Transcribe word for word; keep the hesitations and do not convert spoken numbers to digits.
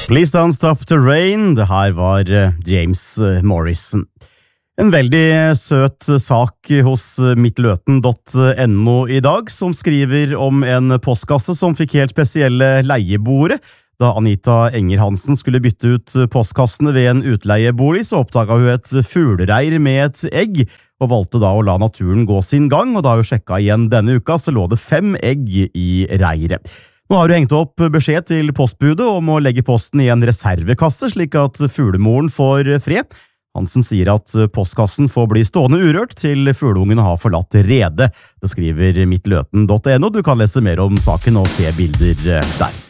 Please Don't Stop the Rain, det her var James Morrison. En veldig søt sak hos mittløten punktum no i dag, som skriver om en postkasse som fikk helt spesielle leieboere. Da Anita Enger Hansen skulle bytte ut postkassene ved en utleiebolig, så oppdaget hun et fuglereir med et egg, og valgte da å la naturen gå sin gang, og da hun sjekket igjen denne uka, så lå det fem egg i reiret. Nå har hun hengt opp beskjed til postbudet om å legge posten i en reservekasse, slik at fuglemoren får fred. Hansen sier at postkassen får bli stående urørt til fugleungene har forlatt redet. Det skriver mittløten punktum no. Du kan lese mer om saken og se bilder der.